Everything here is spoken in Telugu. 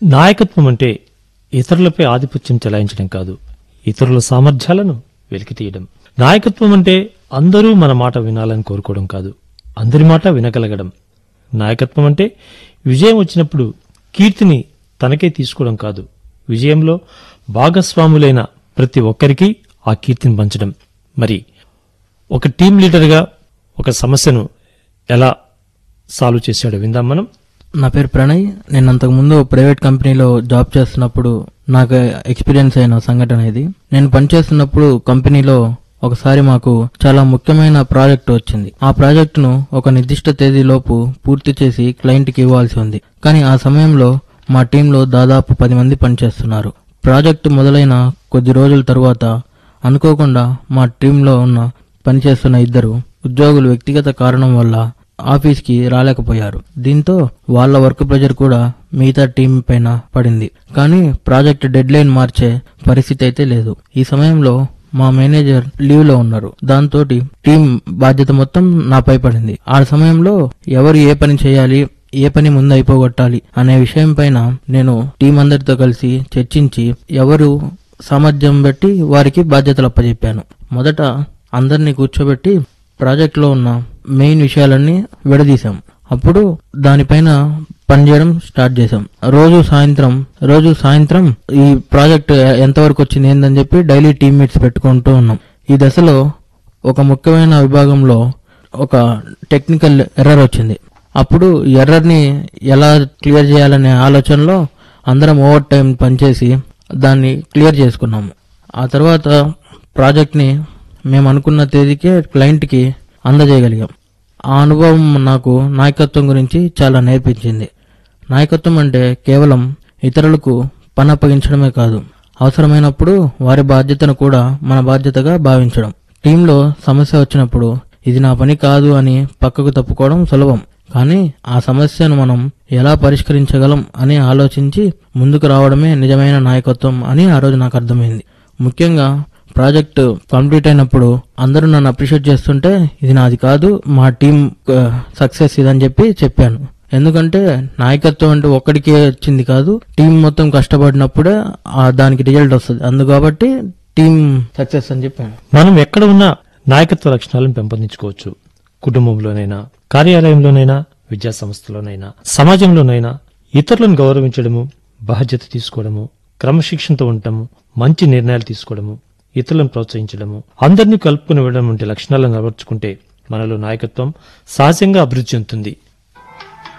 నాయకత్వం అంటే ఇతరులపై ఆధిపత్యం చెలాయించడం కాదు, ఇతరుల సామర్థ్యాలను వెలికితీయడం. నాయకత్వం అంటే అందరూ మన మాట వినాలని కోరుకోవడం కాదు, అందరి మాట వినగలగడం. నాయకత్వం అంటే విజయం వచ్చినప్పుడు కీర్తిని తనకే తీసుకోవడం కాదు, విజయంలో భాగస్వాములైన ప్రతి ఒక్కరికి ఆ కీర్తిని పంచడం. మరి ఒక టీం లీడర్గా ఒక సమస్యను ఎలా సాల్వ్ చేశాడో విందాం మనం. నా పేరు ప్రణయ్. నేను అంతకుముందు ప్రైవేట్ కంపెనీలో జాబ్ చేస్తున్నప్పుడు నాకు ఎక్స్పీరియన్స్ అయిన సంఘటన ఇది. నేను పనిచేస్తున్నప్పుడు కంపెనీలో ఒకసారి మాకు చాలా ముఖ్యమైన ప్రాజెక్టు వచ్చింది. ఆ ప్రాజెక్టును ఒక నిర్దిష్ట తేదీలోపు పూర్తి చేసి క్లయింట్కి ఇవ్వాల్సి ఉంది. కానీ ఆ సమయంలో మా టీంలో దాదాపు 10 మంది పనిచేస్తున్నారు. ప్రాజెక్టు మొదలైన కొద్ది రోజుల తరువాత అనుకోకుండా మా టీంలో ఉన్న పనిచేస్తున్న 2 ఉద్యోగులు వ్యక్తిగత కారణం వల్ల ఆఫీస్కి రాలేకపోయారు. దీంతో వాళ్ళ వర్క్ ప్రెజర్ కూడా మిగతా టీం పైన పడింది. కానీ ప్రాజెక్ట్ డెడ్ లైన్ మార్చే పరిస్థితి అయితే లేదు. ఈ సమయంలో మా మేనేజర్ లీవ్ లో ఉన్నారు. దాంతో టీం బాధ్యత మొత్తం నాపై పడింది. ఆ సమయంలో ఎవరు ఏ పని చేయాలి, ఏ పని ముందు అయిపోగొట్టాలి అనే విషయం పైన నేను టీం అందరితో కలిసి చర్చించి ఎవరు సామర్థ్యం బట్టి వారికి బాధ్యతలు అప్పచెప్పాను. మొదట అందరినీ కూర్చోబెట్టి ప్రాజెక్ట్లో ఉన్న మెయిన్ విషయాలన్నీ విడదీశాం. అప్పుడు దానిపైన పనిచేయడం స్టార్ట్ చేశాం. రోజు సాయంత్రం ఈ ప్రాజెక్ట్ ఎంతవరకు వచ్చింది ఏందని చెప్పి డైలీ టీమ్ మీట్స్ పెట్టుకుంటూ ఉన్నాం. ఈ దశలో ఒక ముఖ్యమైన విభాగంలో ఒక టెక్నికల్ ఎర్రర్ వచ్చింది. అప్పుడు ఎర్రర్ని ఎలా క్లియర్ చేయాలనే ఆలోచనలో అందరం ఓవర్ టైం పనిచేసి దాన్ని క్లియర్ చేసుకున్నాము. ఆ తర్వాత ప్రాజెక్ట్ని మేము అనుకున్న తేదీకే క్లయింట్కి అందజేయగలిగాం. ఆ అనుభవం నాకు నాయకత్వం గురించి చాలా నేర్పించింది. నాయకత్వం అంటే కేవలం ఇతరులకు పని అప్పగించడమే కాదు, అవసరమైనప్పుడు వారి బాధ్యతను కూడా మన బాధ్యతగా భావించడం. టీంలో సమస్య వచ్చినప్పుడు ఇది నా పని కాదు అని పక్కకు తప్పుకోవడం సులభం. కానీ ఆ సమస్యను మనం ఎలా పరిష్కరించగలం అని ఆలోచించి ముందుకు రావడమే నిజమైన నాయకత్వం అని ఆ రోజు నాకు అర్థమైంది. ముఖ్యంగా ప్రాజెక్ట్ కంప్లీట్ అయినప్పుడు అందరూ నన్ను అప్రిషియేట్ చేస్తుంటే ఇది నాది కాదు, మా టీం సక్సెస్ ఇదని చెప్పాను. ఎందుకంటే నాయకత్వం అంటే ఒక్కడికే వచ్చింది కాదు, టీం మొత్తం కష్టపడినప్పుడే దానికి రిజల్ట్ వస్తుంది. అందుకబట్టి టీం సక్సెస్ అని చెప్పాను. మనం ఎక్కడ ఉన్నా నాయకత్వ లక్షణాలను పెంపొందించుకోవచ్చు. కుటుంబంలోనైనా, కార్యాలయంలోనైనా, విద్యా సంస్థలోనైనా, సమాజంలోనైనా ఇతరులను గౌరవించడము, బాధ్యత తీసుకోవడము, క్రమశిక్షణతో ఉండటము, మంచి నిర్ణయాలు తీసుకోవడము, ఇతరులను ప్రోత్సహించడము, అందరినీ కలుపుకుని వెళ్ళడం వంటి లక్షణాలను అలవర్చుకుంటే మనలో నాయకత్వం సహజంగా అభివృద్ధి చెందుతుంది.